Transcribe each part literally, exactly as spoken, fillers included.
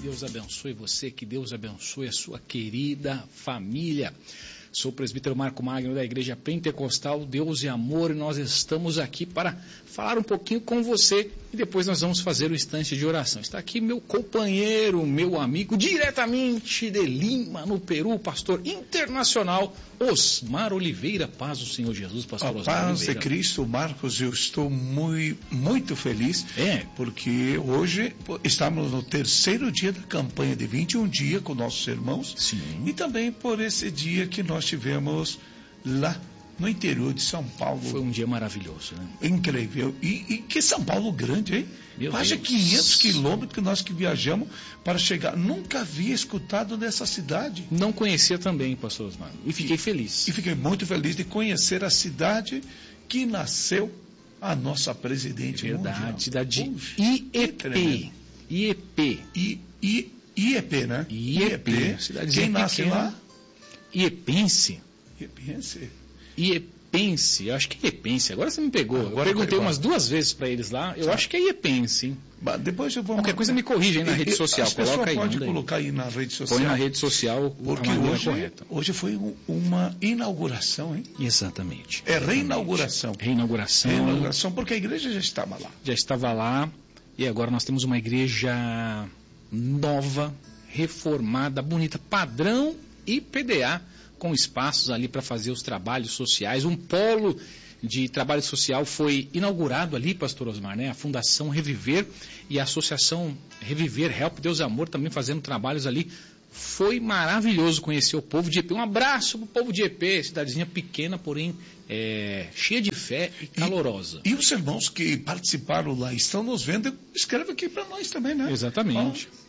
Que Deus abençoe você, que Deus abençoe a sua querida família. Sou o presbítero Marco Magno da Igreja Pentecostal Deus e Amor e nós estamos aqui para falar um pouquinho com você e depois nós vamos fazer o instante de oração. Está aqui meu companheiro, meu amigo, diretamente de Lima, no Peru, pastor internacional, Osmar Oliveira. Paz do Senhor Jesus, pastor Osmar Oliveira. Paz de Cristo, Marcos, eu estou muito, muito feliz, é. porque hoje estamos no terceiro dia da campanha de vinte e um dias com nossos irmãos. Sim. E também por esse dia que nós tivemos lá no interior de São Paulo. Foi um dia maravilhoso, né? Incrível. E, e que São Paulo grande, hein? Meu Quase Deus. quinhentos quilômetros que nós que viajamos para chegar. Nunca havia escutado dessa cidade. Não conhecia também, pastor Osmar. E fiquei e, feliz. E fiquei muito feliz de conhecer a cidade que nasceu a nossa presidente Verdade, mundial. cidade Puxa, I E P. I E P. I, I, I E P, né? I E P. Quem nasce pequena. lá? Iepense. Iepense. Iepense, acho que é Iepense. Agora você me pegou. Agora eu perguntei eu umas duas vezes para eles lá. Eu Sabe. acho que é Iepense, hein? Bah, depois eu vou Qualquer coisa me corrige aí na e, rede social. As Coloca aí. Pode colocar aí na rede social. Põe na rede social porque a maneira hoje, correta. Hoje foi uma inauguração, hein? Exatamente. É reinauguração. Reinauguração. Reinauguração, porque a igreja já estava lá. Já estava lá. E agora nós temos uma igreja nova, reformada, bonita, padrão I P D A, com espaços ali para fazer os trabalhos sociais. Um polo de trabalho social foi inaugurado ali, pastor Osmar, né? A Fundação Reviver e a Associação Reviver, Help Deus e Amor também fazendo trabalhos ali. Foi maravilhoso conhecer o povo de E P. Um abraço para o povo de E P, cidadezinha pequena, porém é, cheia de fé e calorosa. E, e os irmãos que participaram lá estão nos vendo, escreve aqui para nós também, né? Exatamente. Oh.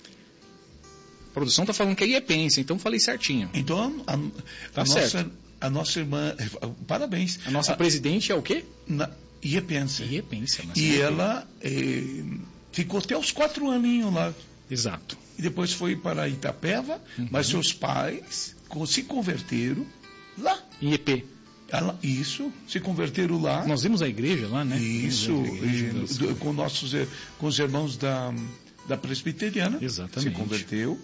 A produção está falando que é Iepense, então falei certinho. Então, a, tá a, nossa, a nossa irmã, parabéns. A nossa a, presidente é o quê? Na, Iepense. Iepense. E ela eh, ficou até os quatro aninhos lá. Exato. E depois foi para Itapeva, uhum. mas seus pais se converteram lá. Em E P. Ela, isso, se converteram lá. Nós vimos a igreja lá, né? Isso, igreja, e, com, nossos, com os irmãos da, da presbiteriana. Exatamente. Se converteu.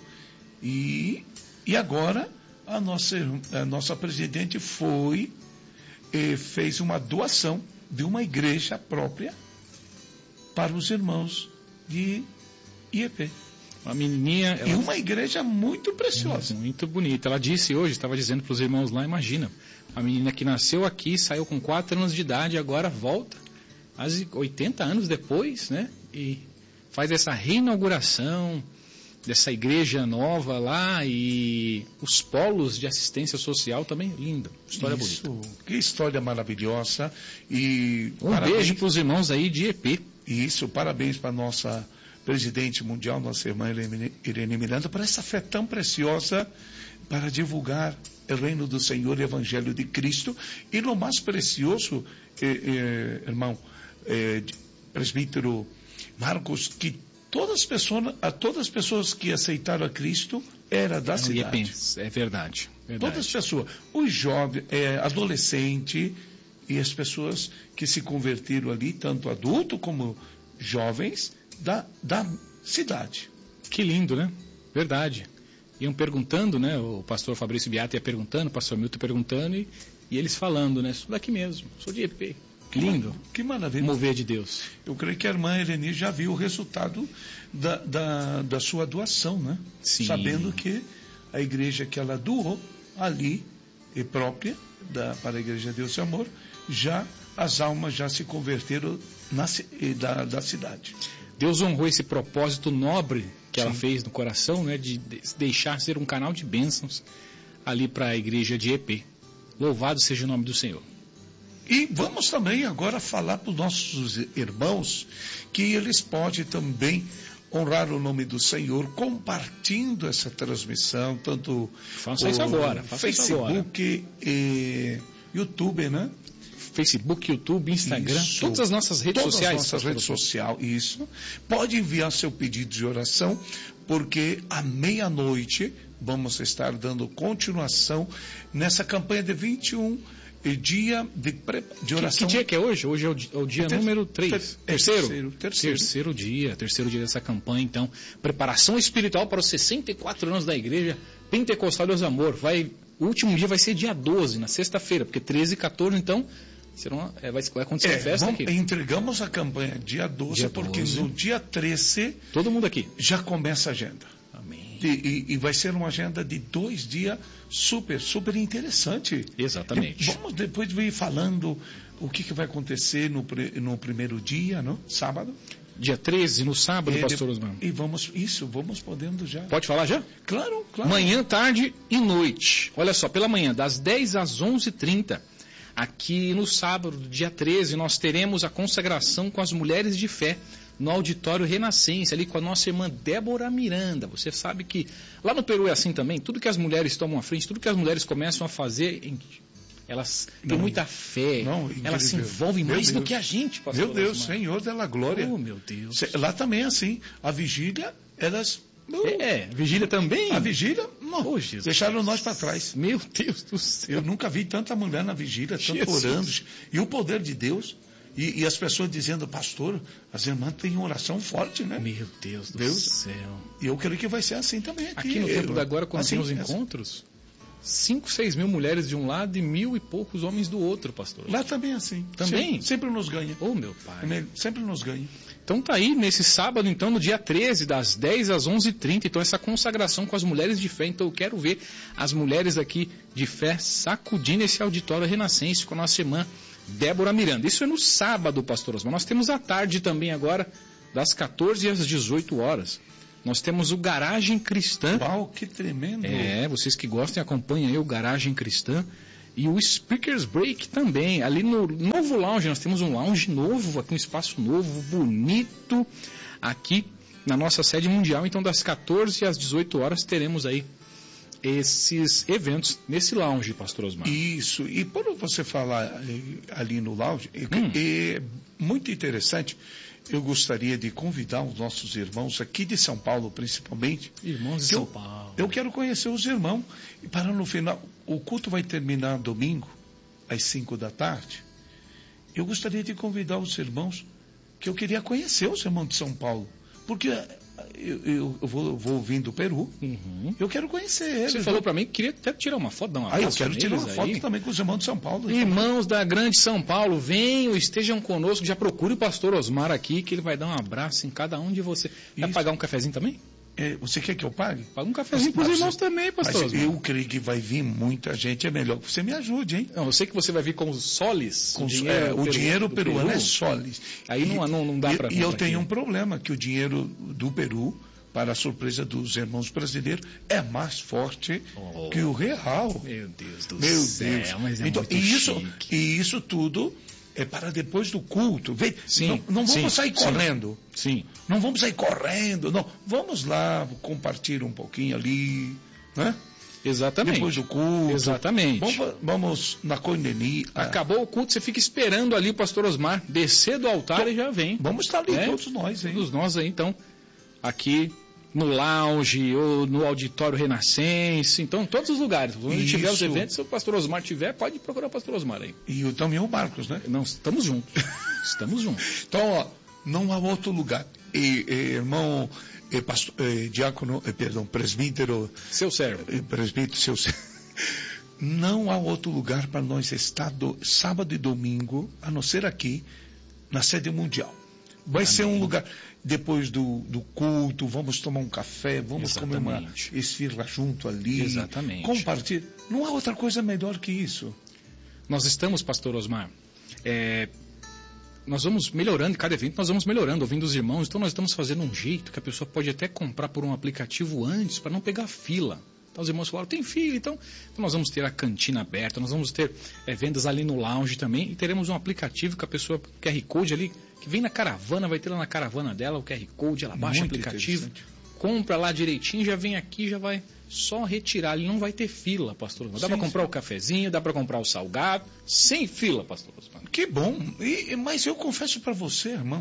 E, e agora a nossa, a nossa presidente foi e fez uma doação de uma igreja própria para os irmãos de I E P. Uma menininha... Ela... E uma igreja muito preciosa. Muito bonita. Ela disse hoje, estava dizendo para os irmãos lá, imagina, a menina que nasceu aqui, saiu com quatro anos de idade, agora volta, quase oitenta anos depois, né? E faz essa reinauguração dessa igreja nova lá e os polos de assistência social também, lindo. História Isso, bonita. Que história maravilhosa. E um parabéns. Beijo para os irmãos aí de E P. Isso, parabéns para a nossa presidente mundial, nossa irmã Irene Miranda, por essa fé tão preciosa para divulgar o reino do Senhor e o Evangelho de Cristo. E no mais precioso, eh, eh, irmão, eh, presbítero Marcos, que todas as pessoas, a todas as pessoas que aceitaram a Cristo era da Não, cidade. É verdade, verdade. Todas as pessoas, os jovens, é, adolescentes e as pessoas que se converteram ali, tanto adultos como jovens, da, da cidade. Que lindo, né? Verdade. Iam perguntando, né? O pastor Fabrício Beata ia perguntando, o pastor Milton perguntando e, e eles falando, né? Sou daqui mesmo, sou de E P. Que lindo. Que maravilha. Mover de Deus. Eu creio que a irmã Eleni já viu o resultado da, da, da sua doação, né? Sim. Sabendo que a igreja que ela doou ali, e própria, da, para a Igreja de Deus e Amor, já as almas já se converteram na, da, da cidade. Deus honrou esse propósito nobre que Sim. ela fez no coração, né? De deixar ser um canal de bênçãos ali para a igreja de E P. Louvado seja o nome do Senhor. E vamos também agora falar para os nossos irmãos que eles podem também honrar o nome do Senhor compartilhando essa transmissão, tanto faça isso agora, faça Facebook isso agora. E YouTube, né? Facebook, YouTube, Instagram, isso. Todas as nossas redes todas sociais. Todas as nossas redes sociais, isso. Pode enviar seu pedido de oração, porque à meia-noite vamos estar dando continuação nessa campanha de vinte e um é dia de, pre, de oração. Que, que dia que é hoje? Hoje é o, é o dia é ter, número três. Ter, terceiro? Terceiro, terceiro. Terceiro dia, terceiro dia dessa campanha, então. Preparação espiritual para os sessenta e quatro anos da Igreja Pentecostal Deus Amor. Vai, o último dia vai ser dia doze, na sexta-feira, porque treze e quatorze, então, serão, é, vai, vai acontecer é, a festa vamos, aqui. Entregamos a campanha dia doze, dia porque doze. No dia treze... Todo mundo aqui. Já começa a agenda. Amém. E, e, e vai ser uma agenda de dois dias super, super interessante. Exatamente. E vamos depois vir falando o que, que vai acontecer no, no primeiro dia, não? Sábado. Dia treze, no sábado, e, pastor Osmar. E vamos, isso, vamos podendo já. Pode falar já? Claro, claro. Manhã, tarde e noite. Olha só, pela manhã, das dez às onze e trinta. Aqui no sábado, dia treze, nós teremos a consagração com as mulheres de fé no Auditório Renascença, ali com a nossa irmã Débora Miranda. Você sabe que lá no Peru é assim também, tudo que as mulheres tomam à frente, tudo que as mulheres começam a fazer, elas não, têm muita fé, não, elas se envolvem mais Deus. do que a gente, pastor. Meu Deus, Osmar. Senhor dela glória. Oh, meu Deus. Lá também é assim, a vigília, elas... Uh, é, vigília também? A vigília, não, oh, deixaram nós para trás. Meu Deus do céu. Eu nunca vi tanta mulher na vigília, tanto Jesus. orando. E o poder de Deus... E, e as pessoas dizendo, pastor, as irmãs têm oração forte, né? Meu Deus do Deus. céu. E eu creio que vai ser assim também aqui. Aqui no eu, tempo da agora, quando assim, tem os encontros, cinco, seis mil mulheres de um lado e mil e poucos homens do outro, pastor. Lá também é assim. Também? Sempre, sempre nos ganha. Oh, meu pai. Sempre nos ganha. Então tá aí, nesse sábado, então, no dia treze, das dez às onze e trinta, então essa consagração com as mulheres de fé. Então eu quero ver as mulheres aqui de fé sacudindo esse auditório renascense com a nossa irmã Débora Miranda. Isso é no sábado, pastor Osmar. Nós temos a tarde também agora, das quatorze às dezoito horas. Nós temos o Garagem Cristã. Uau, que tremendo! É, vocês que gostem, acompanhem aí o Garagem Cristã. E o Speakers Break também. Ali no novo lounge, nós temos um lounge novo, aqui um espaço novo, bonito, aqui na nossa sede mundial. Então, das quatorze às dezoito horas, teremos aí esses eventos nesse lounge, pastor Osmar. Isso, e por você falar ali no lounge, hum. é muito interessante. Eu gostaria de convidar os nossos irmãos aqui de São Paulo, principalmente. Irmãos de São eu, Paulo. Eu quero conhecer os irmãos. E para no final, o culto vai terminar domingo, às cinco da tarde. Eu gostaria de convidar os irmãos, que eu queria conhecer os irmãos de São Paulo. Porque eu, eu, eu vou, vou vir do Peru, uhum. eu quero conhecer eles. Você falou para mim que queria até tirar uma foto, dar uma Ah, eu quero tirar uma foto aí. também com os irmãos de São Paulo. Irmãos da grande São Paulo, venham, estejam conosco, já procure o pastor Osmar aqui, que ele vai dar um abraço em cada um de vocês. Vai pagar um cafezinho também? É, você quer que eu pague? Paga um cafezinho para os irmãos também, pastor Mas Osmar. Eu creio que vai vir muita gente, é melhor que você me ajude, hein? Não, eu sei que você vai vir com os soles. Com o dinheiro, é, o peru, dinheiro peruano Peru. é soles. Aí e, não, não, não dá para... E eu tenho um problema, que o dinheiro do Peru, para a surpresa dos irmãos brasileiros, é mais forte oh, que o real. Meu Deus do Meu céu, Deus. Mas é então, muito e isso, chique. E isso tudo é para depois do culto. Vem, sim, não, não vamos sim, sair correndo. Sim. Não vamos sair correndo. Não. Vamos lá, compartilhar um pouquinho ali, né? Exatamente. Depois do culto. Exatamente. Vamos, vamos na coinonia. Acabou o culto, você fica esperando ali o pastor Osmar descer do altar então, e já vem. Vamos estar ali, é? todos nós, hein? Todos nós aí, então, aqui no lounge ou no auditório Renascense, então em todos os lugares. Onde tiver os eventos, se o pastor Osmar tiver, pode procurar o pastor Osmar aí. E também o Marcos, né? Não, estamos juntos. Estamos juntos. Então, ó, não há outro lugar. E, e, irmão, e, pastor, e, diácono, e, perdão, presbítero. Seu servo. E, presbítero, seu servo. Não há outro lugar para nós estar do, sábado e domingo, a não ser aqui, na sede mundial. Vai Amém. ser um lugar, depois do, do culto, vamos tomar um café, vamos Exatamente. comer uma esfirra junto ali. Exatamente. Compartilhar. Não há outra coisa melhor que isso. Nós estamos, pastor Osmar, é, nós vamos melhorando, cada evento nós vamos melhorando, ouvindo os irmãos, então nós estamos fazendo um jeito que a pessoa pode até comprar por um aplicativo antes, para não pegar fila. Então os irmãos falaram, tem fila, então, então nós vamos ter a cantina aberta, nós vamos ter é, vendas ali no lounge também, e teremos um aplicativo que a pessoa, Q R Code ali, que vem na caravana, vai ter lá na caravana dela o Q R Code, ela baixa o aplicativo, compra lá direitinho, já vem aqui, já vai só retirar, ele não vai ter fila, pastor. Dá para comprar sim. o cafezinho, dá para comprar o salgado, sem fila, pastor. Que bom, e, mas eu confesso para você, irmão,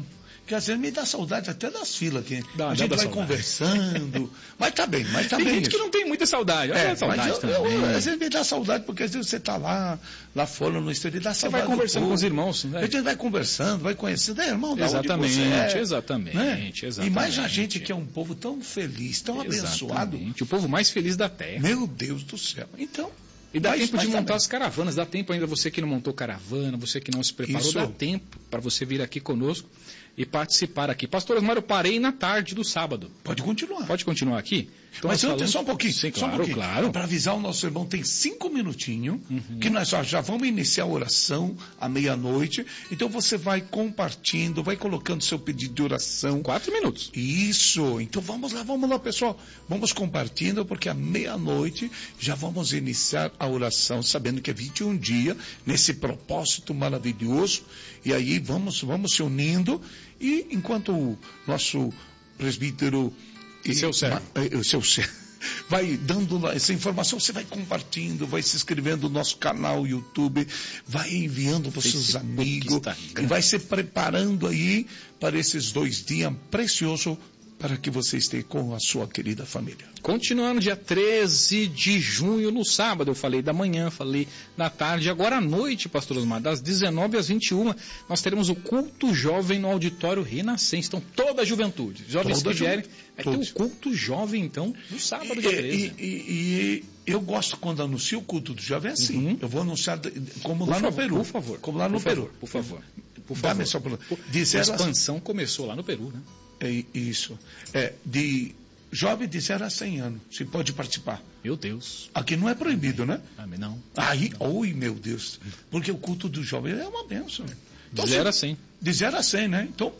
que às vezes me dá saudade até das filas aqui. Dá, a dá gente vai saudade. conversando, mas tá bem, mas tá Tem bem gente isso. que não tem muita saudade. Olha É, a saudade mas eu, também. eu, às vezes me dá saudade, porque às vezes você tá lá, lá fora no exterior, dá Você saudade. vai conversando do com os povo. irmãos, né? A gente vai conversando, vai conhecendo, é, irmão, da Exatamente, onde você é, exatamente, né? exatamente. E mais a gente que é um povo tão feliz, tão abençoado. Exatamente. O povo mais feliz da terra. Meu Deus do céu. Então, E dá mas- tempo mas de montar também. as caravanas, dá tempo ainda você que não montou caravana, você que não se preparou, Isso. dá tempo para você vir aqui conosco e participar aqui. Pastor Osmar, eu parei na tarde do sábado. Pode continuar. Pode continuar aqui? Então, Mas nós antes, falamos- só um pouquinho. Sim, só um claro, pouquinho. claro. Para avisar o nosso irmão, tem cinco minutinhos, Uhum. que nós já, já vamos iniciar a oração à meia-noite. Então você vai compartilhando, vai colocando seu pedido de oração. Quatro minutos. Isso. Então vamos lá, vamos lá, pessoal. Vamos compartilhando, porque à meia-noite já vamos iniciar a oração, sabendo que é vinte e um dias, nesse propósito maravilhoso. E aí vamos, vamos se unindo. E enquanto o nosso presbítero... e- Seu servo. ma- eh, o seu servo. Vai dando lá essa informação, você vai compartilhando, vai se inscrevendo no nosso canal YouTube, vai enviando para os seus Facebook, amigos Instagram. e vai se preparando aí para esses dois dias preciosos para que você esteja com a sua querida família. Continuando, dia treze de junho, no sábado, eu falei da manhã, falei da tarde, agora à noite, pastor Osmar, das dezenove às vinte e uma, nós teremos o culto jovem no auditório Renascença. Então, toda a juventude, jovens Toda que vierem, ju- vai todos. ter o culto jovem, então, no sábado, dia E, treze. e- e- e eu gosto quando anuncio o culto do jovem é assim. Uhum. Eu vou anunciar de- como Por lá favor, no Peru. por favor. Como lá no por Peru. Favor, por favor. Por Dá-me favor. só por- Por- de A zero a- expansão começou lá no Peru, né? É isso. É, de jovem de zero a cem anos. Você pode participar. Meu Deus. Aqui não é proibido, né? Amém, não. Aí, oi, meu Deus. Porque o culto do jovem é uma bênção. Então, De zero se- a cem. De zero a cem, né? Então,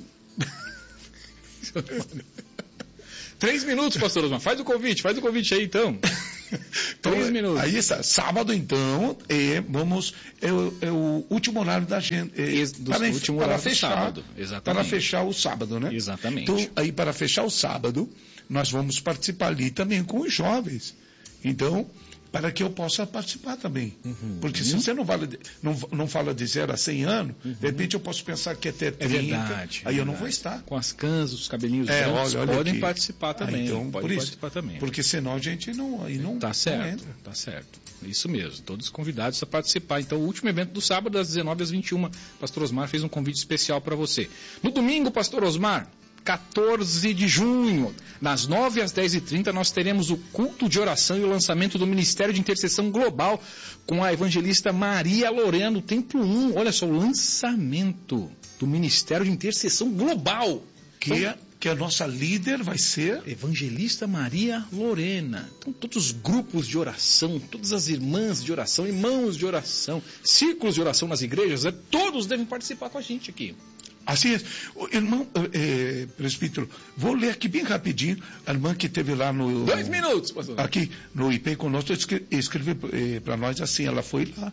Três minutos, pastor Osmar. Faz o convite, faz o convite aí, então. então, Três minutos. Aí está. Sábado, então, é, vamos, é, o- é o último horário da gente. É, Ex- do para, último para horário do fechar, sábado, exatamente. Para fechar o sábado, né? Exatamente. Então, aí para fechar o sábado, nós vamos participar ali também com os jovens. Então, para que eu possa participar também. Uhum. Porque se você não fala, de, não, não fala de zero a cem anos, de repente eu posso pensar que até É trinta, verdade. aí é eu não verdade. vou estar. Com as canas, os cabelinhos É, brancos, olha, olha podem aqui. participar também. Ah, então, podem por isso, participar também. Porque senão a gente não, aí não, Tá não certo, entra. tá certo. Isso mesmo, todos convidados a participar. Então, o último evento do sábado, das dezenove às vinte e uma, pastor Osmar fez um convite especial para você. No domingo, pastor Osmar, quatorze de junho, das nove às dez e trinta, nós teremos o culto de oração e o lançamento do Ministério de Intercessão Global com a evangelista Maria Lorena, no Templo um. Olha só, o lançamento do Ministério de Intercessão Global. Que, Então, é, que a nossa líder vai ser... Evangelista Maria Lorena. Então, todos os grupos de oração, todas as irmãs de oração, irmãos de oração, círculos de oração nas igrejas, né, todos devem participar com a gente aqui. Assim é. O irmão, eh, presbítero, vou ler aqui bem rapidinho, a irmã que teve lá no... Dois minutos, pastor. Aqui no I P conosco, escre- escreveu eh, para nós assim, ela foi lá.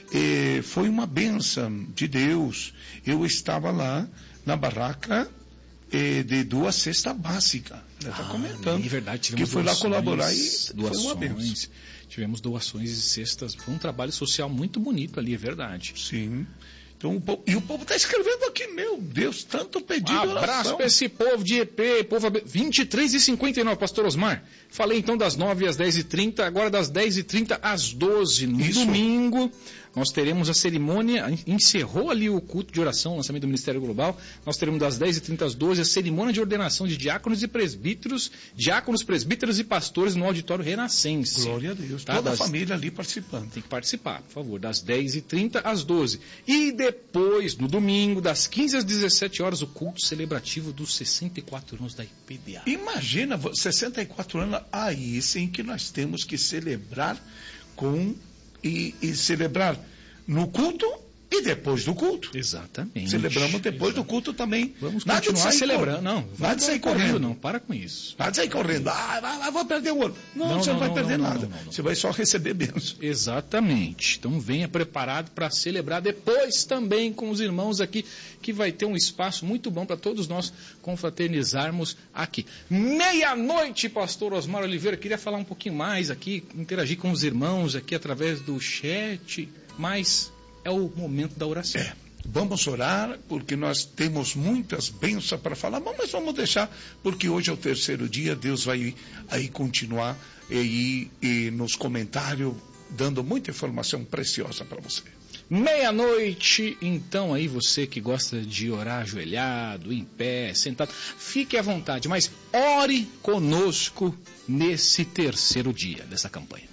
Eh, foi uma bênção de Deus. Eu estava lá na barraca eh, de duas cestas básicas. Ela está Ah, comentando. é verdade, que tivemos foi lá doações, colaborar e doações, foi uma bênção. tivemos doações e cestas. Foi um trabalho social muito bonito ali, é verdade. Sim. Então, o povo, e o povo está escrevendo aqui, meu Deus, tanto pedido Um de oração. abraço para esse povo de E P, povo abe- vinte e três e cinquenta e nove, pastor Osmar. Falei então das nove às dez e trinta, agora das dez e trinta às doze. No Isso. domingo, nós teremos a cerimônia, encerrou ali o culto de oração, o lançamento do Ministério Global. Nós teremos das dez e trinta às doze a cerimônia de ordenação de diáconos e presbíteros, diáconos, presbíteros e pastores no auditório Renascense. Glória a Deus. Tá, Toda das- a família ali participando. Tem que participar, por favor, das dez e trinta às doze. E depois, no domingo, das quinze às dezessete horas, o culto celebrativo dos sessenta e quatro anos da I P D A. Imagina, vo- sessenta e quatro anos, aí sim que nós temos que celebrar com e, e celebrar no culto e depois do culto. Exatamente. Celebramos depois Exato. do culto também. Vamos Nada de continuar sair celebrando. correndo. Não, Nada vamos de sair correndo, correndo. não. Para com isso. Nada de sair correndo. Ah, vai, vai, vou perder o olho. Não, Não, você não, não, vai não, perder não, nada. não, não, não. Você vai só receber bênção. Exatamente. Então venha preparado para celebrar depois também com os irmãos aqui, que vai ter um espaço muito bom para todos nós confraternizarmos aqui. Meia-noite, pastor Osmar Oliveira. Queria falar um pouquinho mais aqui, interagir com os irmãos aqui através do chat, mas é o momento da oração. É. Vamos orar, porque nós temos muitas bênçãos para falar, mas vamos deixar, porque hoje é o terceiro dia, Deus vai aí continuar aí, e nos comentários, dando muita informação preciosa para você. Meia-noite, então aí você que gosta de orar ajoelhado, em pé, sentado, fique à vontade, mas ore conosco nesse terceiro dia dessa campanha.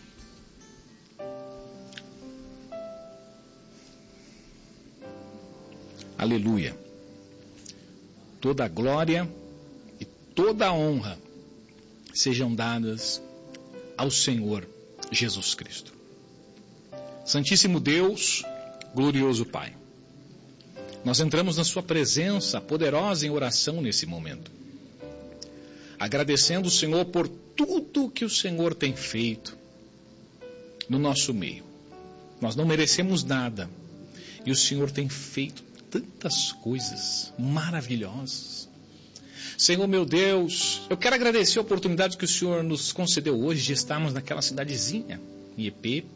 Aleluia. Toda a glória e toda a honra sejam dadas ao Senhor Jesus Cristo. Santíssimo Deus, glorioso Pai, nós entramos na sua presença poderosa em oração nesse momento, agradecendo o Senhor por tudo que o Senhor tem feito no nosso meio. Nós não merecemos nada e o Senhor tem feito tantas coisas maravilhosas. Senhor meu Deus, eu quero agradecer a oportunidade que o Senhor nos concedeu hoje de estarmos naquela cidadezinha, I E P.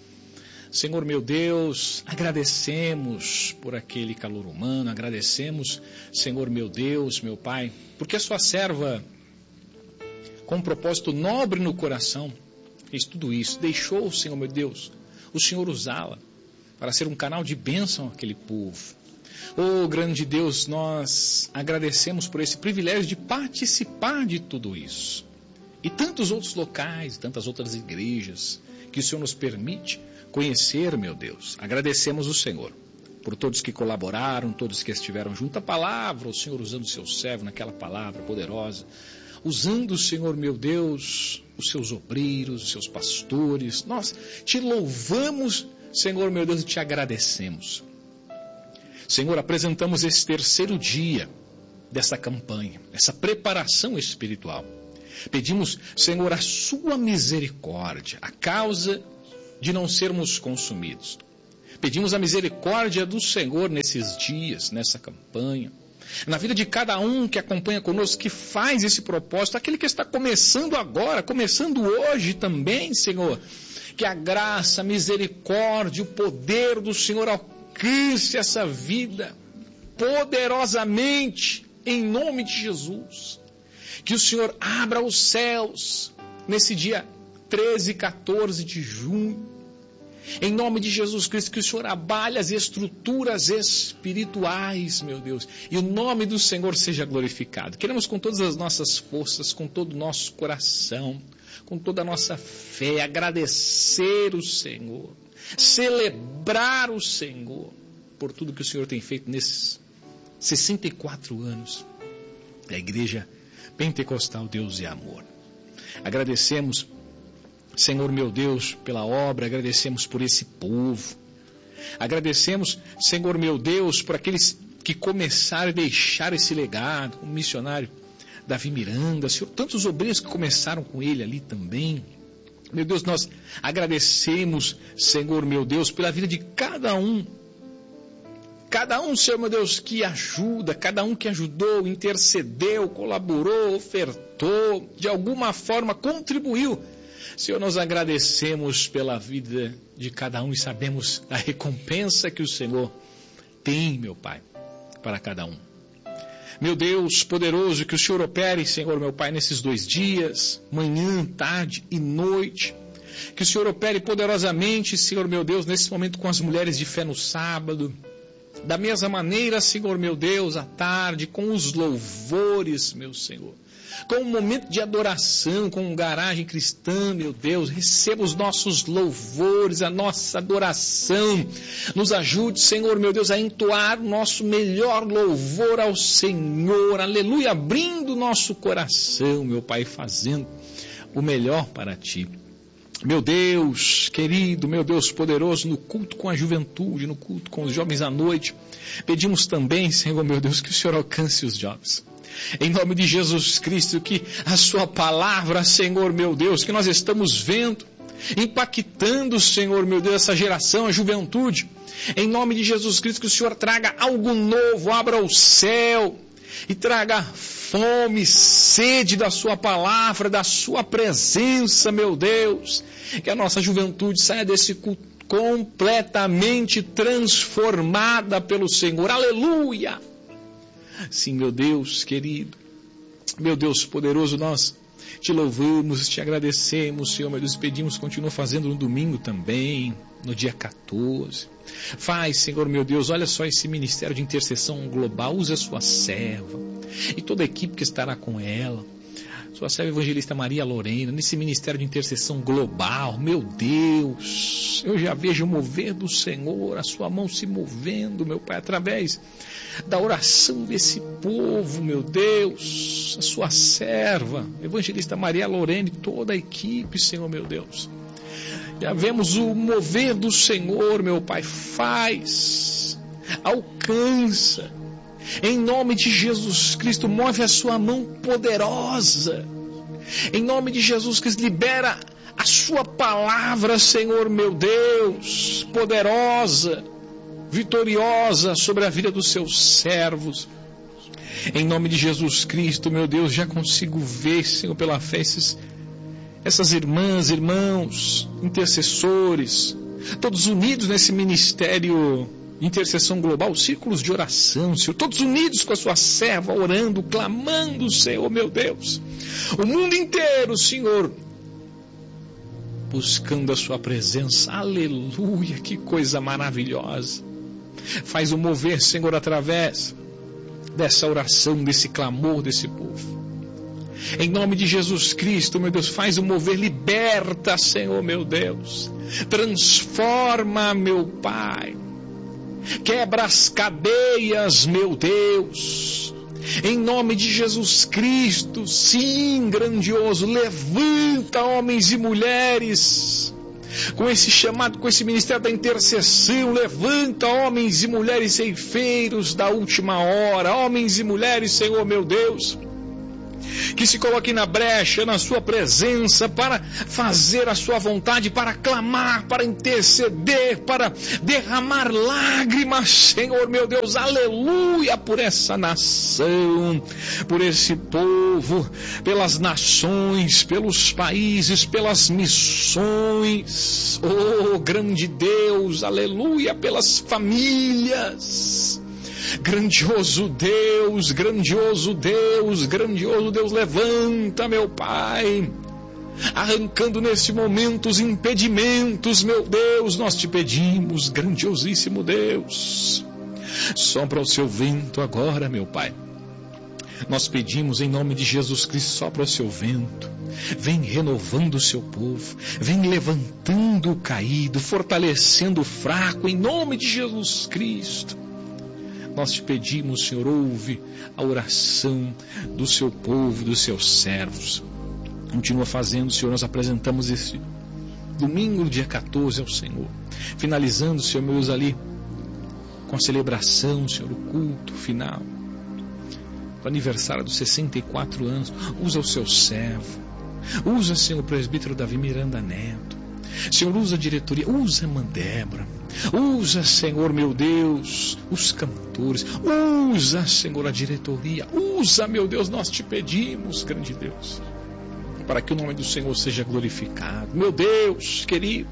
Senhor meu Deus, agradecemos por aquele calor humano, agradecemos, Senhor meu Deus, meu Pai, porque a sua serva, com um propósito nobre no coração, fez tudo isso, deixou, Senhor meu Deus, o Senhor usá-la para ser um canal de bênção àquele povo. Oh, grande Deus, nós agradecemos por esse privilégio de participar de tudo isso. E tantos outros locais, tantas outras igrejas que o Senhor nos permite conhecer, meu Deus. Agradecemos o Senhor por todos que colaboraram, todos que estiveram junto à palavra, o Senhor usando o seu servo naquela palavra poderosa, usando, Senhor meu Deus, os seus obreiros, os seus pastores. Nós te louvamos, Senhor meu Deus, e te agradecemos. Senhor, apresentamos esse terceiro dia dessa campanha, essa preparação espiritual. Pedimos, Senhor, a sua misericórdia, a causa de não sermos consumidos. Pedimos a misericórdia do Senhor nesses dias, nessa campanha, na vida de cada um que acompanha conosco, que faz esse propósito, aquele que está começando agora, começando hoje também, Senhor, que a graça, a misericórdia, o poder do Senhor alcance essa vida poderosamente, em nome de Jesus. Que o Senhor abra os céus nesse dia treze e quatorze de junho. Em nome de Jesus Cristo, que o Senhor abale as estruturas espirituais, meu Deus, e o nome do Senhor seja glorificado. Queremos com todas as nossas forças, com todo o nosso coração, com toda a nossa fé, agradecer o Senhor, celebrar o Senhor por tudo que o Senhor tem feito nesses sessenta e quatro anos da Igreja Pentecostal Deus e Amor. Agradecemos, Senhor meu Deus, pela obra, agradecemos por esse povo, agradecemos, Senhor meu Deus, por aqueles que começaram a deixar esse legado, o missionário Davi Miranda, Senhor, tantos obreiros que começaram com ele ali também. Meu Deus, nós agradecemos, Senhor meu Deus, pela vida de cada um, cada um, Senhor meu Deus, que ajuda, cada um que ajudou, intercedeu, colaborou, ofertou, de alguma forma contribuiu. Senhor, nós agradecemos pela vida de cada um e sabemos a recompensa que o Senhor tem, meu Pai, para cada um. Meu Deus poderoso, que o Senhor opere, Senhor, meu Pai, nesses dois dias, manhã, tarde e noite. Que o Senhor opere poderosamente, Senhor, meu Deus, nesse momento com as mulheres de fé no sábado. Da mesma maneira, Senhor, meu Deus, à tarde, com os louvores, meu Senhor. Com um momento de adoração, com um garagem cristã, meu Deus, receba os nossos louvores, a nossa adoração. Nos ajude, Senhor, meu Deus, a entoar o nosso melhor louvor ao Senhor. Aleluia, abrindo o nosso coração, meu Pai, fazendo o melhor para Ti. Meu Deus querido, meu Deus poderoso, no culto com a juventude, no culto com os jovens à noite, pedimos também, Senhor, meu Deus, que o Senhor alcance os jovens. Em nome de Jesus Cristo, que a sua palavra, Senhor, meu Deus, que nós estamos vendo, impactando, Senhor, meu Deus, essa geração, a juventude. Em nome de Jesus Cristo, que o Senhor traga algo novo, abra o céu e traga fome, sede da sua palavra, da sua presença, meu Deus. Que a nossa juventude saia desse culto completamente transformada pelo Senhor. Aleluia! Sim, meu Deus querido, meu Deus poderoso, nós te louvamos, te agradecemos, Senhor, meu Deus, pedimos, continua fazendo no domingo também, no dia quatorze. Faz, Senhor, meu Deus, olha só esse ministério de intercessão global, usa a sua serva e toda a equipe que estará com ela. Sua serva evangelista Maria Lorena, nesse ministério de intercessão global, meu Deus, eu já vejo o mover do Senhor, a sua mão se movendo, meu Pai, através da oração desse povo, meu Deus, a sua serva, evangelista Maria Lorena e toda a equipe, Senhor, meu Deus. Já vemos o mover do Senhor, meu Pai, faz, alcança. Em nome de Jesus Cristo, move a sua mão poderosa. Em nome de Jesus Cristo, libera a sua palavra, Senhor, meu Deus, poderosa, vitoriosa sobre a vida dos seus servos. Em nome de Jesus Cristo, meu Deus, já consigo ver, Senhor, pela fé, esses, essas irmãs, irmãos, intercessores, todos unidos nesse ministério intercessão global, círculos de oração, Senhor, todos unidos com a sua serva, orando, clamando, Senhor, meu Deus, o mundo inteiro, Senhor, buscando a sua presença. Aleluia, que coisa maravilhosa. Faz o mover, Senhor, através dessa oração, desse clamor desse povo. Em nome de Jesus Cristo, meu Deus, faz o mover, liberta, Senhor, meu Deus, transforma, meu Pai, quebra as cadeias, meu Deus, em nome de Jesus Cristo. Sim, grandioso, levanta homens e mulheres com esse chamado, com esse ministério da intercessão. Levanta homens e mulheres ceifeiros da última hora, homens e mulheres, Senhor, meu Deus, que se coloquem na brecha, na sua presença, para fazer a sua vontade, para clamar, para interceder, para derramar lágrimas, Senhor, meu Deus, aleluia, por essa nação, por esse povo, pelas nações, pelos países, pelas missões, oh, grande Deus, aleluia, pelas famílias. Grandioso Deus, grandioso Deus, grandioso Deus, levanta, meu Pai, arrancando nesse momento os impedimentos, meu Deus, nós te pedimos, grandiosíssimo Deus, sopra o seu vento agora, meu Pai. Nós pedimos em nome de Jesus Cristo, sopra o seu vento, vem renovando o seu povo, vem levantando o caído, fortalecendo o fraco, em nome de Jesus Cristo. Nós te pedimos, Senhor, ouve a oração do seu povo, dos seus servos. Continua fazendo, Senhor, nós apresentamos esse domingo, dia quatorze, ao Senhor. Finalizando, Senhor, meus ali, com a celebração, Senhor, o culto final, o aniversário dos sessenta e quatro anos. Usa o seu servo. Usa, Senhor, o presbítero Davi Miranda Neto. Senhor, usa a diretoria, usa a irmã Débora, usa, Senhor, meu Deus, os cantores, usa, Senhor, a diretoria, usa, meu Deus, nós te pedimos, grande Deus, para que o nome do Senhor seja glorificado, meu Deus, querido.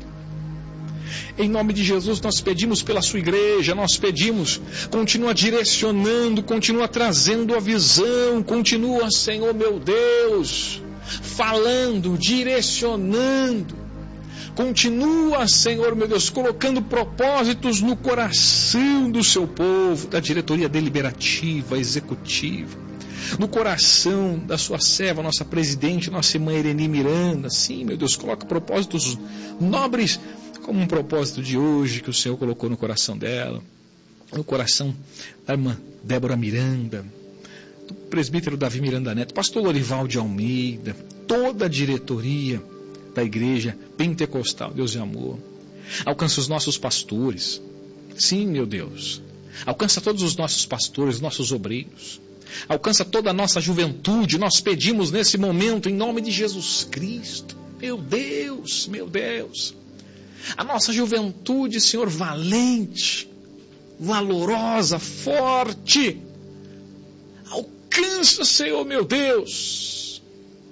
Em nome de Jesus nós pedimos pela sua igreja, nós pedimos, continua direcionando, continua trazendo a visão, continua, Senhor, meu Deus, falando, direcionando, continua, Senhor, meu Deus, colocando propósitos no coração do seu povo, da diretoria deliberativa, executiva, no coração da sua serva, nossa presidente, nossa irmã Irene Miranda. Sim, meu Deus, coloca propósitos nobres, como um propósito de hoje que o Senhor colocou no coração dela, no coração da irmã Débora Miranda, do presbítero Davi Miranda Neto, pastor Lorival de Almeida, toda a diretoria da igreja pentecostal, Deus de amor. Alcança os nossos pastores. Sim, meu Deus. Alcança todos os nossos pastores, nossos obreiros. Alcança toda a nossa juventude. Nós pedimos nesse momento, em nome de Jesus Cristo. Meu Deus, meu Deus. A nossa juventude, Senhor, valente, valorosa, forte. Alcança, Senhor, meu Deus.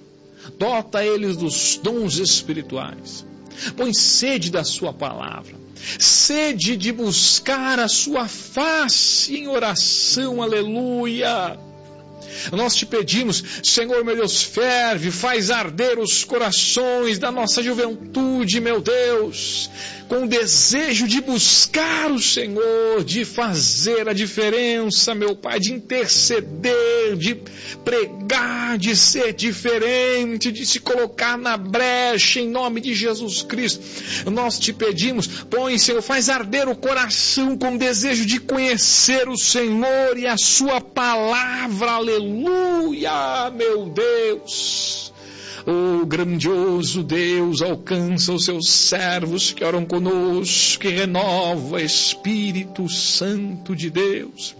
Dota eles dos dons espirituais. Põe sede da sua palavra. sede de buscar a sua face em oração, aleluia. Nós te pedimos, Senhor meu Deus, ferve, faz arder os corações da nossa juventude, meu Deus, com o desejo de buscar o Senhor, de fazer a diferença, meu Pai, de interceder, de pregar, de ser diferente, de se colocar na brecha, em nome de Jesus Cristo. Nós te pedimos, põe, Senhor, faz arder o coração com o desejo de conhecer o Senhor e a sua palavra, aleluia, meu Deus. O grandioso Deus alcança os seus servos que oram conosco, que renova, Espírito Santo de Deus.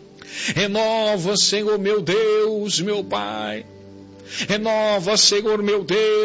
Renova, Senhor meu Deus, meu Pai. Renova, Senhor meu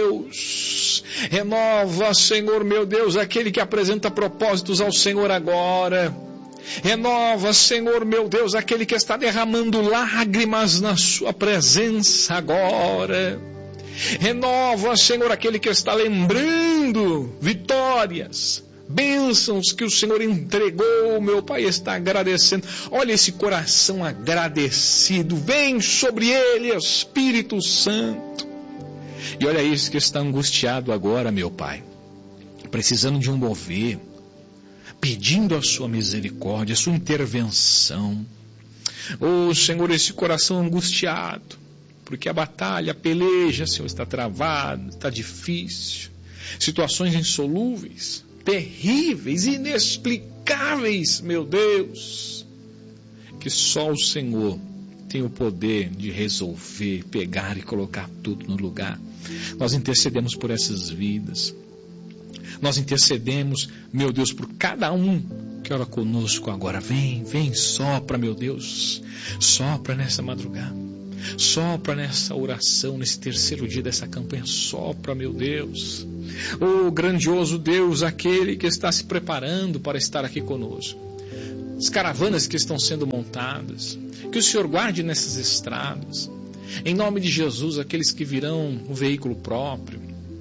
Deus. Renova, Senhor meu Deus, aquele que apresenta propósitos ao Senhor agora. Renova, Senhor meu Deus, aquele que está derramando lágrimas na sua presença agora. Renova, Senhor, aquele que está lembrando vitórias, bênçãos que o Senhor entregou, meu Pai, está agradecendo. Olha esse coração agradecido, vem sobre ele, Espírito Santo. E olha isso que está angustiado agora, meu Pai, precisando de um mover, pedindo a sua misericórdia, a sua intervenção. Oh, Senhor, esse coração angustiado, porque a batalha, a peleja, Senhor, está travada, está difícil. Situações insolúveis, terríveis, inexplicáveis, meu Deus, que só o Senhor tem o poder de resolver, pegar e colocar tudo no lugar. Nós intercedemos por essas vidas. Nós intercedemos, meu Deus, por cada um que ora conosco agora. Vem, vem, sopra, meu Deus, sopra nessa madrugada. Sopra nessa oração, nesse terceiro dia dessa campanha, sopra, meu Deus. Oh, grandioso Deus, aquele que está se preparando para estar aqui conosco. As caravanas que estão sendo montadas, que o Senhor guarde nessas estradas. Em nome de Jesus, aqueles que virão no veículo próprio,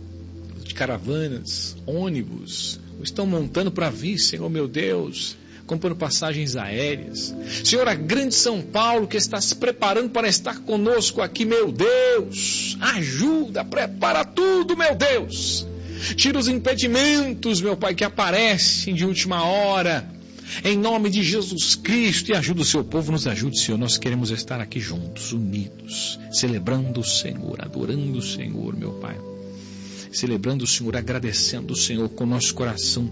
de caravanas, ônibus, estão montando para vir, Senhor meu Deus, comprando passagens aéreas. Senhor, a grande São Paulo que está se preparando para estar conosco aqui, meu Deus, ajuda, prepara tudo, meu Deus. Tira os impedimentos, meu Pai, que aparecem de última hora. Em nome de Jesus Cristo, e ajuda o seu povo, nos ajude, Senhor. Nós queremos estar aqui juntos, unidos, celebrando o Senhor, adorando o Senhor, meu Pai. Celebrando o Senhor, agradecendo o Senhor com o nosso coração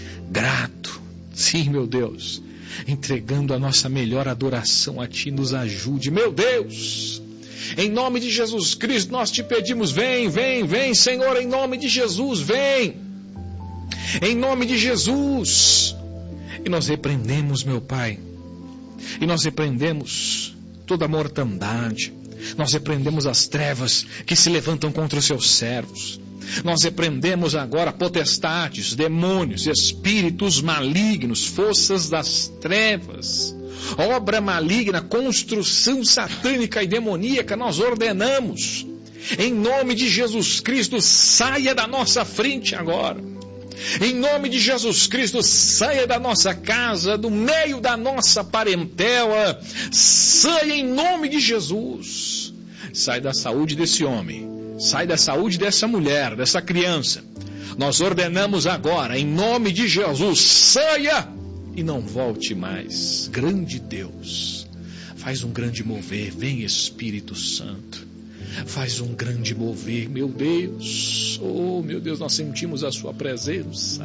grato. Sim, meu Deus, entregando a nossa melhor adoração a Ti, nos ajude, meu Deus. Em nome de Jesus Cristo, nós te pedimos, vem, vem, vem, Senhor, em nome de Jesus, vem. Em nome de Jesus. E nós repreendemos, meu Pai, e nós repreendemos toda a mortandade, nós repreendemos as trevas que se levantam contra os seus servos. Nós repreendemos agora potestades, demônios, espíritos malignos, forças das trevas, obra maligna, construção satânica e demoníaca. Nós ordenamos, em nome de Jesus Cristo, saia da nossa frente agora. Em nome de Jesus Cristo, saia da nossa casa, do meio da nossa parentela, saia em nome de Jesus. Sai da saúde desse homem, sai da saúde dessa mulher, dessa criança. Nós ordenamos agora, em nome de Jesus, saia e não volte mais. Grande Deus, faz um grande mover, vem Espírito Santo, faz um grande mover, meu Deus. Oh, meu Deus, nós sentimos a sua presença.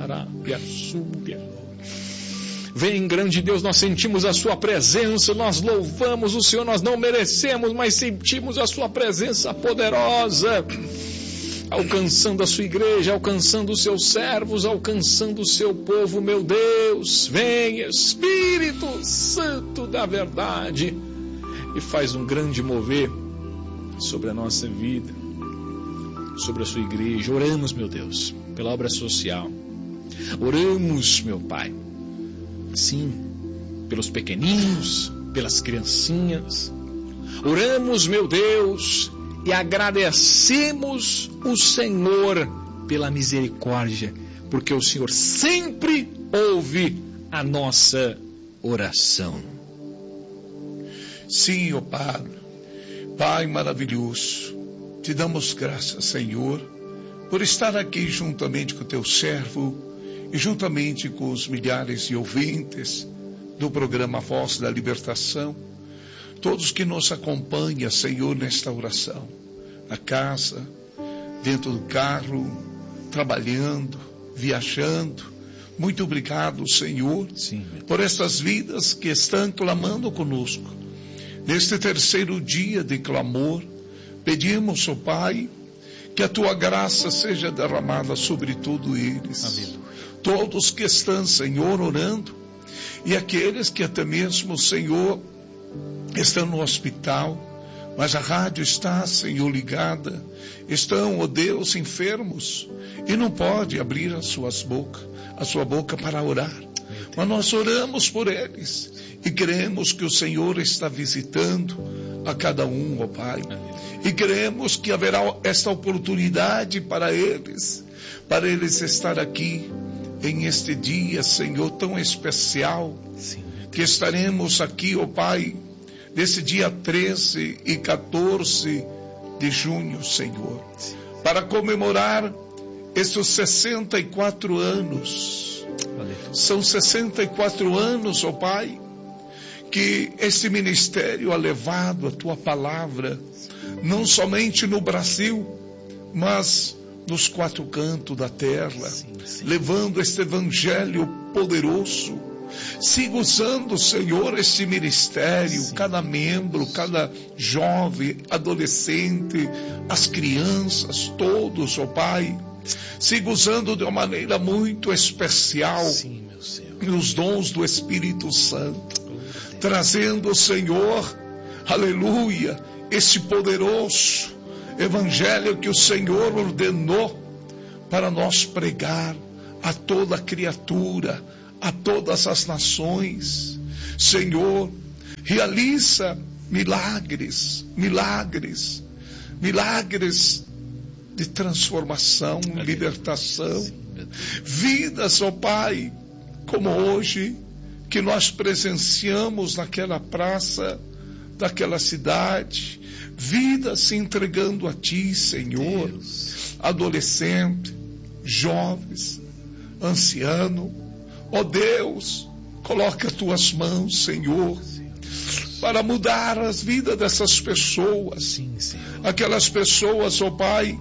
Vem, grande Deus, nós sentimos a sua presença, nós louvamos o Senhor, nós não merecemos, mas sentimos a sua presença poderosa, alcançando a sua igreja, alcançando os seus servos, alcançando o seu povo, meu Deus. Vem, Espírito Santo da verdade, e faz um grande mover sobre a nossa vida, sobre a sua igreja. Oramos, meu Deus, pela obra social. Oramos, meu Pai, sim, pelos pequeninos, pelas criancinhas. Oramos, meu Deus, e agradecemos o Senhor pela misericórdia porque o Senhor sempre ouve a nossa oração. Sim, ó Pai, Pai maravilhoso, te damos graças, Senhor, por estar aqui juntamente com o teu servo e juntamente com os milhares de ouvintes do programa Voz da Libertação, todos que nos acompanham, Senhor, nesta oração, na casa, dentro do carro, trabalhando, viajando. Muito obrigado, Senhor, Sim, por estas vidas que estão clamando conosco. Neste terceiro dia de clamor, pedimos, ó Pai, que a tua graça seja derramada sobre todos eles. Aleluia. Todos que estão, Senhor, orando, e aqueles que até mesmo, Senhor, estão no hospital, mas a rádio está, Senhor, ligada, estão, ó Deus, enfermos, e não pode abrir as suas bocas, a sua boca para orar. Mas nós oramos por eles, e cremos que o Senhor está visitando a cada um, ó Pai. E cremos que haverá esta oportunidade para eles, para eles estar aqui, em este dia, Senhor, tão especial, que estaremos aqui, ó Pai, nesse dia treze e quatorze de junho, Senhor, para comemorar estes sessenta e quatro anos. São sessenta e quatro anos, ó Pai, que este ministério ha levado a tua palavra, não somente no Brasil, mas nos quatro cantos da terra, sim, sim. levando este evangelho poderoso. Siga usando, Senhor, este ministério, sim. cada membro, cada jovem, adolescente, as crianças, todos, ó Pai. Siga usando de uma maneira muito especial, sim, meu Senhor, os dons do Espírito Santo, oh, trazendo, Senhor, aleluia, este poderoso evangelho que o Senhor ordenou para nós pregar a toda criatura, a todas as nações. Senhor, realiza milagres, milagres, milagres de transformação, libertação, vidas, ó Pai, como hoje, que nós presenciamos naquela praça, daquela cidade, vidas se entregando a Ti, Senhor, Deus. Adolescente, jovens, anciano, ó Deus, coloca as Tuas mãos, Senhor, para mudar as vidas dessas pessoas, Sim, aquelas pessoas, ó Pai,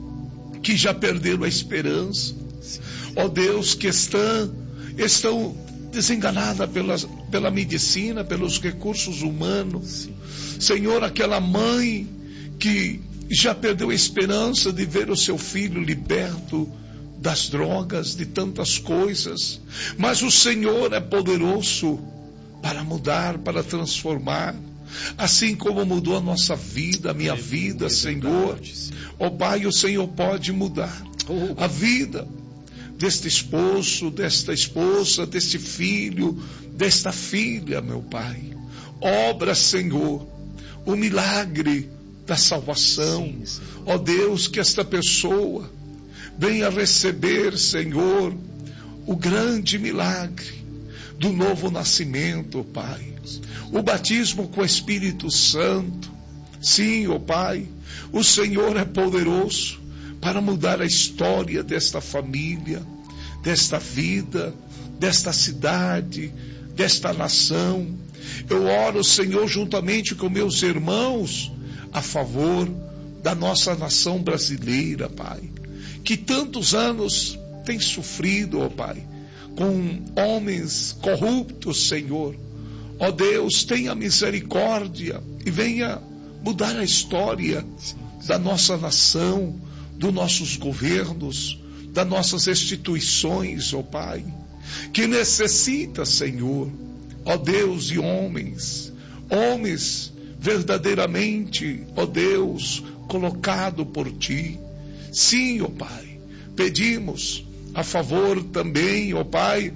que já perderam a esperança, Sim. ó Deus, que estão, estão desenganadas pela, pela medicina, pelos recursos humanos, Sim. Senhor, aquela mãe que já perdeu a esperança de ver o seu filho liberto das drogas, de tantas coisas, mas o Senhor é poderoso para mudar, para transformar, assim como mudou a nossa vida, a minha é, vida, é Senhor. Ó Pai, o Senhor pode mudar oh. a vida deste esposo, desta esposa, deste filho, desta filha, meu Pai. Obra, Senhor, o milagre da salvação. Sim, sim. Ó Deus, que esta pessoa venha receber, Senhor, o grande milagre do novo nascimento, ó Pai. O batismo com o Espírito Santo. Sim, ó Pai, o Senhor é poderoso para mudar a história desta família, desta vida, desta cidade, desta nação. Eu oro, Senhor, juntamente com meus irmãos, a favor da nossa nação brasileira, Pai, que tantos anos tem sofrido, ó Pai, com homens corruptos, Senhor. Ó Deus, tenha misericórdia e venha mudar a história da nossa nação, dos nossos governos, das nossas instituições, ó Pai, que necessita, Senhor, ó Deus, de homens, homens verdadeiramente, ó Deus, colocado por Ti. Sim, ó Pai, pedimos a favor também, ó Pai,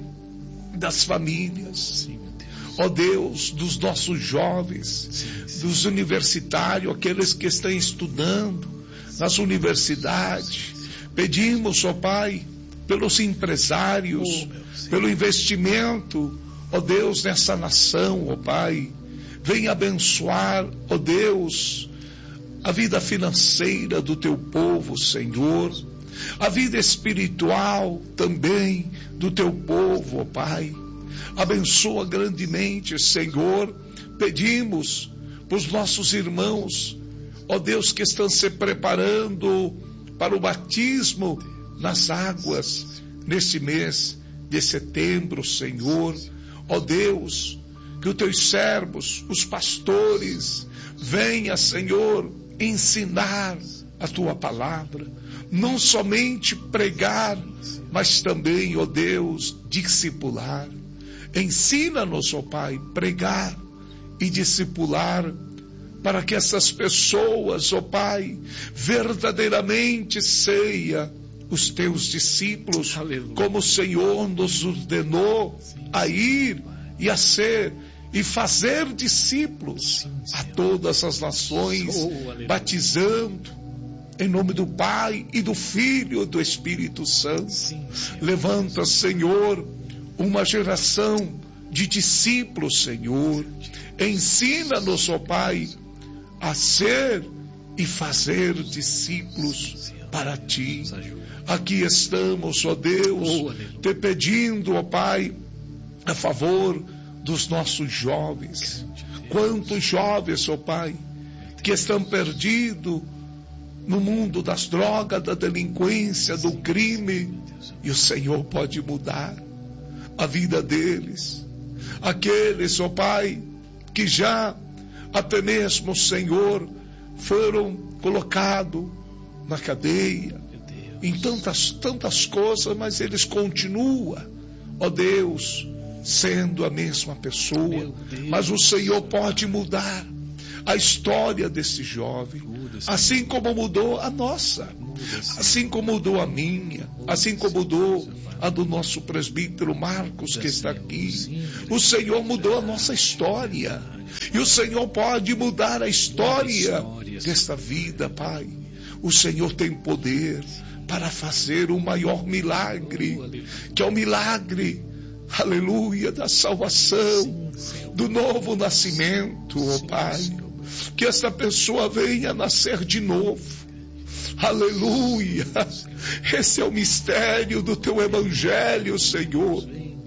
das famílias, Sim, ó Deus, dos nossos jovens, sim, sim. dos universitários, aqueles que estão estudando nas universidades. Pedimos, ó Pai, pelos empresários, pelo investimento, ó Deus, nessa nação, ó Pai. Venha abençoar, ó Deus, a vida financeira do teu povo, Senhor. A vida espiritual também do teu povo, ó Pai. Abençoa grandemente, Senhor. Pedimos para os nossos irmãos, ó Deus, que estão se preparando para o batismo nas águas neste mês de setembro, Senhor. Ó Deus, que os teus servos, os pastores, venha, Senhor, ensinar a tua palavra, não somente pregar, mas também, ó Deus, discipular. Ensina-nos, ó Pai, pregar e discipular, para que essas pessoas, ó Pai, verdadeiramente sejam os teus discípulos, aleluia, como o Senhor nos ordenou a ir e a ser e fazer discípulos sim, a todas as nações, oh, batizando em nome do Pai e do Filho e do Espírito Santo. Sim, levanta, Senhor, uma geração de discípulos, Senhor. Ensina-nos, ó Pai, a ser e fazer discípulos para Ti. Aqui estamos, ó Deus, te pedindo, ó Pai, a favor dos nossos jovens. Quantos jovens, ó Pai, que estão perdidos no mundo das drogas, da delinquência, do crime, e o Senhor pode mudar a vida deles. Aqueles, ó Pai, que já até mesmo, Senhor, foram colocados na cadeia, em tantas, tantas coisas, mas eles continuam, ó Deus, sendo a mesma pessoa. Mas o Senhor pode mudar a história desse jovem, assim como mudou a nossa, assim como mudou a minha, assim como mudou a do nosso presbítero Marcos, que está aqui. O Senhor mudou a nossa história, e o Senhor pode mudar a história desta vida, Pai. O Senhor tem poder para fazer o maior milagre, que é o milagre, aleluia, da salvação, do novo nascimento, ó Pai. Que esta pessoa venha nascer de novo, aleluia. Esse é o mistério do teu evangelho, Senhor.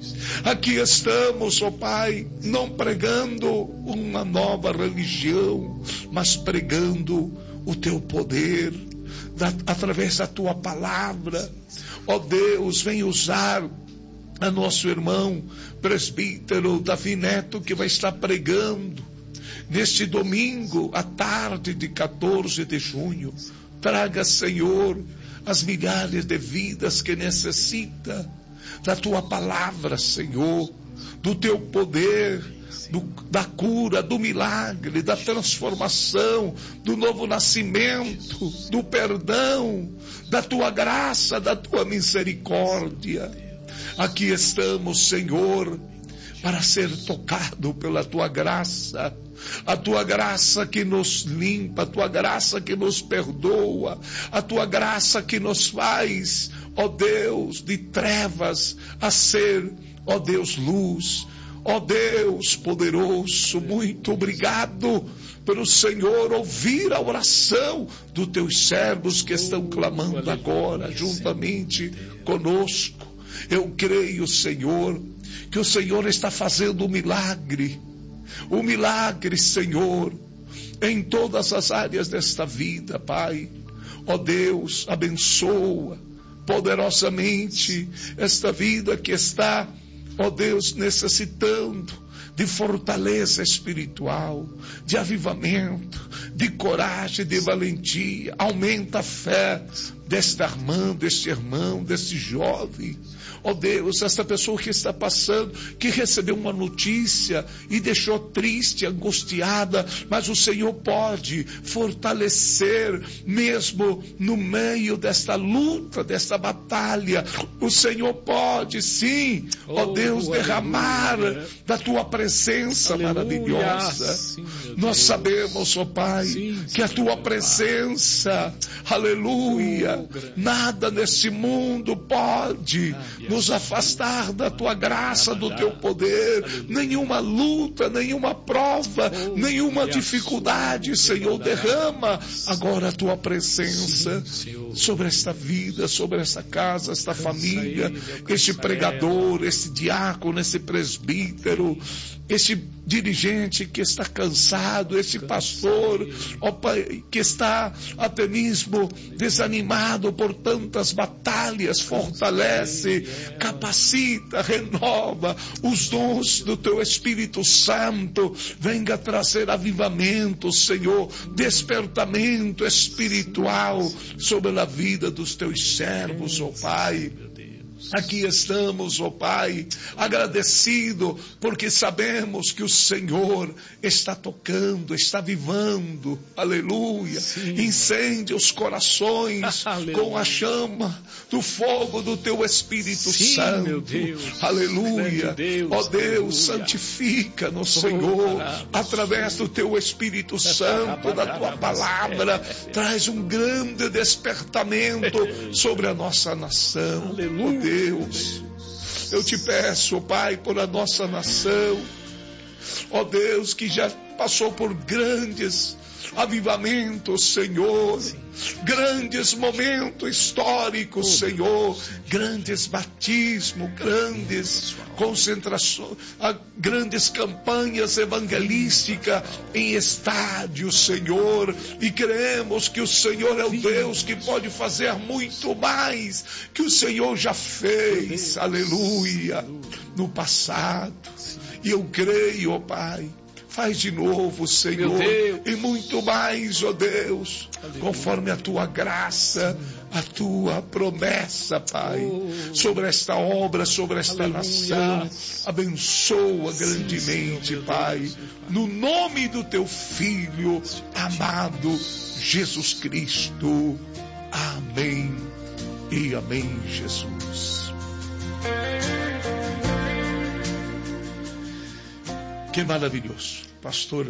Aqui estamos, ó Pai, não pregando uma nova religião, mas pregando o teu poder, da, através da tua palavra. Ó Deus, vem usar a nosso irmão presbítero Davi Neto, que vai estar pregando neste domingo, à tarde de quatorze de junho. Traga, Senhor, as milhares de vidas que necessita da tua palavra, Senhor, do teu poder, do, da cura, do milagre, da transformação, do novo nascimento, do perdão, da tua graça, da tua misericórdia. Aqui estamos, Senhor, para ser tocado pela tua graça, a tua graça que nos limpa, a tua graça que nos perdoa, a tua graça que nos faz, ó Deus, de trevas a ser, ó Deus, luz. Ó Deus poderoso, muito obrigado pelo Senhor ouvir a oração dos teus servos que estão clamando agora juntamente conosco. Eu creio, Senhor, que o Senhor está fazendo um milagre, um milagre, Senhor, em todas as áreas desta vida, Pai. Ó Deus, abençoa poderosamente esta vida que está, ó Deus, necessitando de fortaleza espiritual, de avivamento, de coragem, de valentia. Aumenta a fé desta irmã, deste irmão, deste jovem. Ó Deus, esta pessoa que está passando, que recebeu uma notícia e deixou triste, angustiada, mas o Senhor pode fortalecer mesmo no meio desta luta, desta batalha. O Senhor pode sim, ó Deus, derramar da tua presença Aleluia. maravilhosa. Sim, Nós sabemos, ó Pai, Sim, que a Senhor, tua presença, aleluia, Oh, nada nesse mundo pode Ah, nos afastar da tua graça, do teu poder. Nenhuma luta, nenhuma prova, Oh, nenhuma yes. dificuldade, Senhor, derrama agora a tua presença Sim, Senhor. sobre esta vida, sobre esta casa, esta família, ele, alcança este pregador, este diácono, este presbítero, este dirigente que está cansado, este pastor, ó Pai, que está até mesmo desanimado por tantas batalhas. Fortalece, capacita, renova os dons do teu Espírito Santo. Venga trazer avivamento, Senhor, despertamento espiritual sobre a vida dos teus servos, ó Pai. Aqui estamos, ó Pai, agradecido, porque sabemos que o Senhor está tocando, está avivando, aleluia. Sim. Incende os corações com a chama do fogo do Teu Espírito Sim, Santo, meu Deus. aleluia. Deus, Ó Deus, aleluia. santifica-nos, Senhor, caramba. através do Teu Espírito Santo, da Tua palavra, traz um grande despertamento sobre a nossa nação. Aleluia. Ó Deus, eu te peço, Pai, por a nossa nação, ó Deus, que já passou por grandes avivamentos, Senhor, sim, grandes momentos históricos, oh, Senhor, grandes batismos, grandes concentrações, grandes campanhas evangelísticas em estádios, Senhor, e cremos que o Senhor é o Deus que pode fazer muito mais que o Senhor já fez, aleluia, no passado. E eu creio, ó Pai, faz de novo, Senhor, e muito mais, ó Deus, aleluia, conforme a Tua graça, a Tua promessa, Pai, oh, sobre esta obra, sobre esta aleluia, nação. Abençoa grandemente, Senhor, Pai, Deus, no nome do Teu Filho amado, Jesus Cristo. Amém e amém, Jesus. Que maravilhoso, pastor.